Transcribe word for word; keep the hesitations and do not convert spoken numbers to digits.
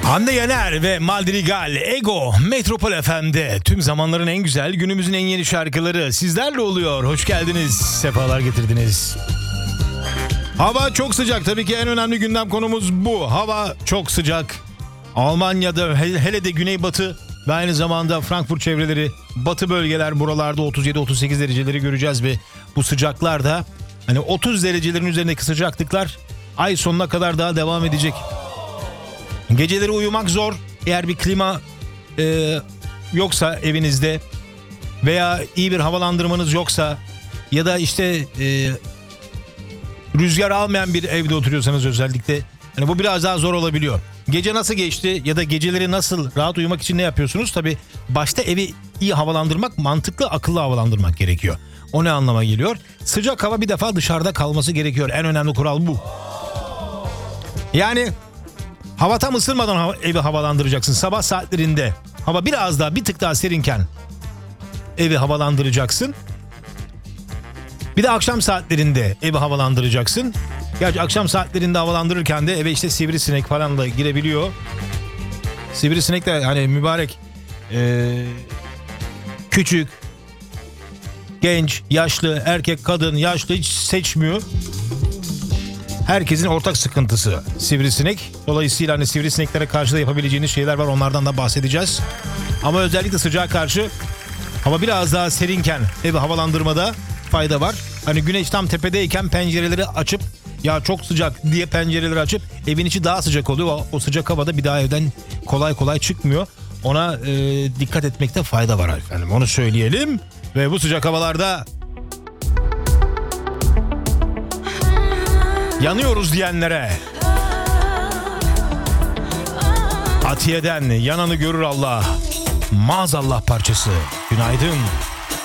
Hande Yener ve Madrigal Ego Metropol F M'de tüm zamanların en güzel, günümüzün en yeni şarkıları sizlerle oluyor. Hoş geldiniz, sefalar getirdiniz. Hava çok sıcak, tabii ki en önemli gündem konumuz bu. Hava çok sıcak. Almanya'da hele de güneybatı ve aynı zamanda Frankfurt çevreleri, batı bölgeler, buralarda otuz yedi otuz sekiz dereceleri göreceğiz ve bu sıcaklarda hani otuz derecelerin üzerindeki sıcaklıklar ay sonuna kadar daha devam edecek. Geceleri uyumak zor. Eğer bir klima e, yoksa evinizde veya iyi bir havalandırmanız yoksa ya da işte e, rüzgar almayan bir evde oturuyorsanız özellikle hani bu biraz daha zor olabiliyor. Gece nasıl geçti ya da geceleri nasıl rahat uyumak için ne yapıyorsunuz? Tabii başta evi iyi havalandırmak, mantıklı, akıllı havalandırmak gerekiyor. O ne anlama geliyor? Sıcak hava bir defa dışarıda kalması gerekiyor. En önemli kural bu. Yani hava tam ısınmadan hava, evi havalandıracaksın. Sabah saatlerinde hava biraz daha bir tık daha serinken evi havalandıracaksın. Bir de akşam saatlerinde evi havalandıracaksın. Gerçi akşam saatlerinde havalandırırken de eve işte sivrisinek falan da girebiliyor. Sivrisinek de hani mübarek ee, küçük, genç, yaşlı, erkek, kadın, yaşlı hiç seçmiyor. Herkesin ortak sıkıntısı sivrisinek. Dolayısıyla hani sivrisineklere karşı da yapabileceğiniz şeyler var. Onlardan da bahsedeceğiz. Ama özellikle sıcağa karşı hava biraz daha serinken evi havalandırmada fayda var. Hani güneş tam tepedeyken pencereleri açıp ya çok sıcak diye pencereleri açıp evin içi daha sıcak oluyor. O sıcak havada bir daha evden kolay kolay çıkmıyor. Ona e, dikkat etmekte fayda var efendim. Onu söyleyelim. Ve bu sıcak havalarda yanıyoruz diyenlere Atiye'den yananı görür Allah, maazallah parçası. Günaydın.